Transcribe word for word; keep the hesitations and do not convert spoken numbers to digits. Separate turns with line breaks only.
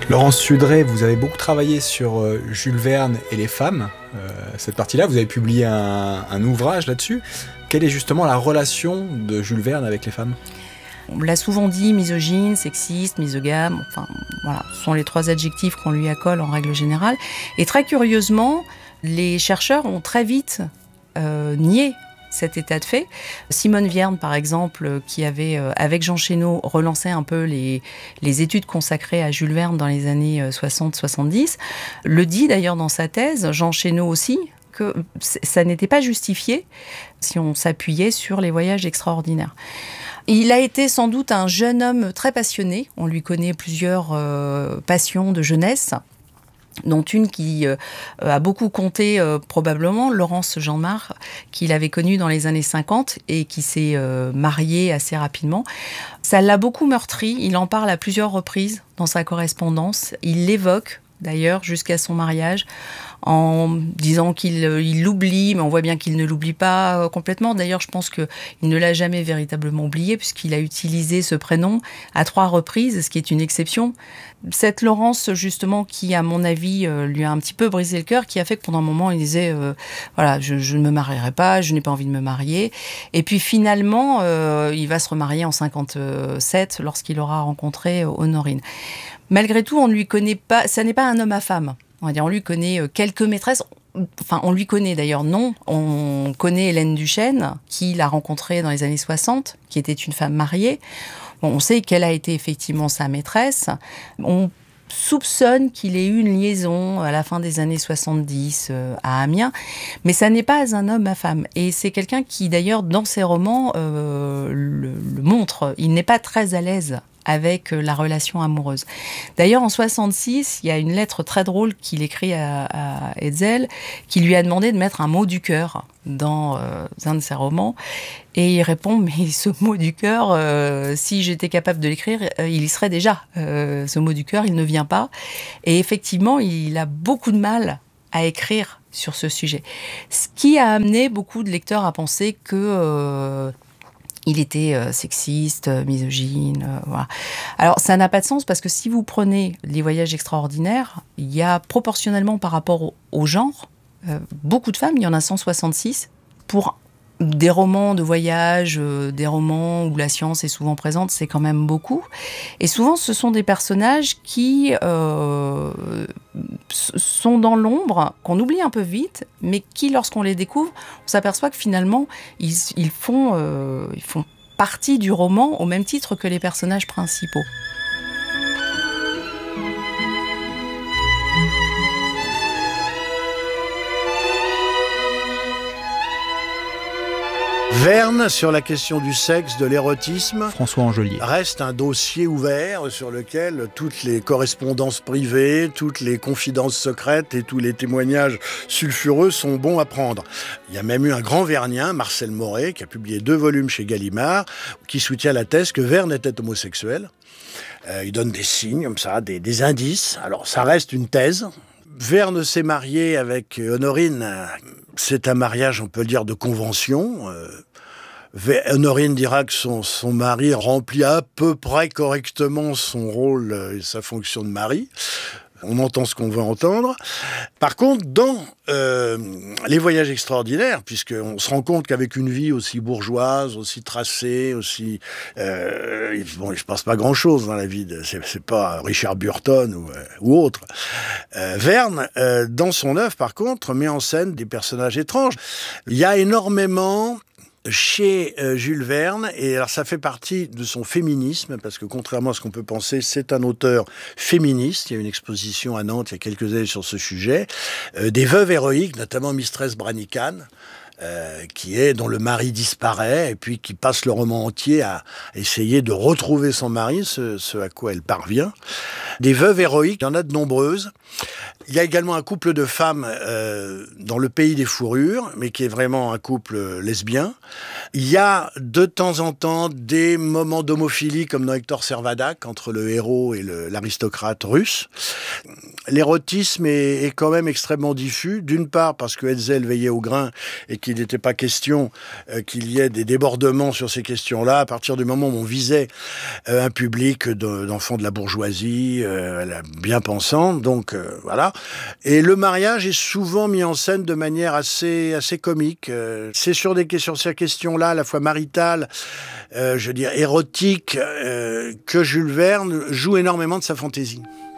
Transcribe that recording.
Laurence Sudré, vous avez beaucoup travaillé sur euh, Jules Verne et les femmes. Euh, cette partie-là, vous avez publié un, un ouvrage là-dessus. Quelle est justement la relation de Jules Verne avec les femmes ?
On l'a souvent dit, misogyne, sexiste, misogame, enfin voilà, ce sont les trois adjectifs qu'on lui accole en règle générale. Et très curieusement, les chercheurs ont très vite euh, nié cet état de fait. Simone Vierne, par exemple, qui avait, euh, avec Jean Chénault, relancé un peu les, les études consacrées à Jules Verne dans les années soixante soixante-dix, le dit d'ailleurs dans sa thèse, Jean Chénault aussi, que ça n'était pas justifié si on s'appuyait sur les voyages extraordinaires. Il a été sans doute un jeune homme très passionné. On lui connaît plusieurs euh, passions de jeunesse, dont une qui euh, a beaucoup compté euh, probablement, Laurence Jeanmar, qu'il avait connue dans les années cinquante et qui s'est euh, mariée assez rapidement. Ça l'a beaucoup meurtri. Il en parle à plusieurs reprises dans sa correspondance. Il l'évoque d'ailleurs jusqu'à son mariage, en disant qu'il il l'oublie, mais on voit bien qu'il ne l'oublie pas complètement. D'ailleurs, je pense qu'il ne l'a jamais véritablement oublié, puisqu'il a utilisé ce prénom à trois reprises, ce qui est une exception. Cette Laurence, justement, qui, à mon avis, lui a un petit peu brisé le cœur, qui a fait que pendant un moment, il disait euh, « voilà, je, je ne me marierai pas, je n'ai pas envie de me marier ». Et puis finalement, euh, il va se remarier en cinquante-sept, lorsqu'il aura rencontré Honorine. Malgré tout, on ne lui connaît pas, ça n'est pas un homme à femme. On va dire, on lui connaît quelques maîtresses. Enfin, on lui connaît d'ailleurs, non. On connaît Hélène Duchesne, qui l'a rencontrée dans les années soixante, qui était une femme mariée. Bon, on sait qu'elle a été effectivement sa maîtresse. On soupçonne qu'il ait eu une liaison à la fin des années soixante-dix euh, à Amiens, mais ça n'est pas un homme à femme. Et c'est quelqu'un qui, d'ailleurs, dans ses romans, euh, le, le montre. Il n'est pas très à l'aise avec la relation amoureuse. D'ailleurs, en soixante-six, il y a une lettre très drôle qu'il écrit à, à Hetzel, qui lui a demandé de mettre un mot du cœur dans euh, un de ses romans. Et il répond, mais ce mot du cœur, euh, si j'étais capable de l'écrire, euh, il y serait déjà. Euh, ce mot du cœur, il ne vient pas. Et effectivement, il a beaucoup de mal à écrire sur ce sujet. Ce qui a amené beaucoup de lecteurs à penser que euh, il était euh, sexiste, euh, misogyne, euh, voilà. Alors, ça n'a pas de sens parce que si vous prenez les voyages extraordinaires, il y a proportionnellement par rapport au, au genre, euh, beaucoup de femmes, il y en a cent soixante-six, pour des romans de voyage, euh, des romans où la science est souvent présente, c'est quand même beaucoup. Et souvent, ce sont des personnages qui euh, sont dans l'ombre, qu'on oublie un peu vite, mais qui, lorsqu'on les découvre, on s'aperçoit que finalement, ils, ils, font, euh, ils font partie du roman au même titre que les personnages principaux.
Verne, sur la question du sexe, de l'érotisme,
François Angelier,
reste un dossier ouvert sur lequel toutes les correspondances privées, toutes les confidences secrètes et tous les témoignages sulfureux sont bons à prendre. Il y a même eu un grand Vernien, Marcel Moret, qui a publié deux volumes chez Gallimard, qui soutient la thèse que Verne était homosexuel. Euh, il donne des signes comme ça, des, des indices. Alors ça reste une thèse. Verne s'est marié avec Honorine. C'est un mariage, on peut le dire, de convention. Euh, Honorine dira que son, son mari remplit à peu près correctement son rôle et sa fonction de mari. On entend ce qu'on veut entendre. Par contre, dans euh, les voyages extraordinaires, puisqu'on se rend compte qu'avec une vie aussi bourgeoise, aussi tracée, aussi... Euh, bon, il se passe pas grand-chose dans la vie. De, c'est, c'est pas Richard Burton ou, euh, ou autre. Euh, Verne, euh, dans son œuvre, par contre, met en scène des personnages étranges. Il y a énormément... chez euh, Jules Verne, et alors ça fait partie de son féminisme, parce que contrairement à ce qu'on peut penser, c'est un auteur féministe. Il y a une exposition à Nantes il y a quelques années sur ce sujet. Euh, des veuves héroïques, notamment Mistress Branican, Euh, qui est, dont le mari disparaît, et puis qui passe le roman entier à essayer de retrouver son mari, ce, ce à quoi elle parvient. Des veuves héroïques, il y en a de nombreuses. Il y a également un couple de femmes euh, dans Le Pays des Fourrures, mais qui est vraiment un couple lesbien. Il y a de temps en temps des moments d'homophilie, comme dans Hector Servadac, entre le héros et le, l'aristocrate russe. L'érotisme est, est quand même extrêmement diffus, d'une part parce que Hetzel veillait au grain et qu'il n'était pas question euh, qu'il y ait des débordements sur ces questions-là, à partir du moment où on visait euh, un public de, d'enfants de la bourgeoisie, euh, bien pensant, donc euh, voilà. Et le mariage est souvent mis en scène de manière assez, assez comique. Euh, c'est sur, des, sur ces questions-là, à la fois maritales, euh, je veux dire érotiques, euh, que Jules Verne joue énormément de sa fantaisie.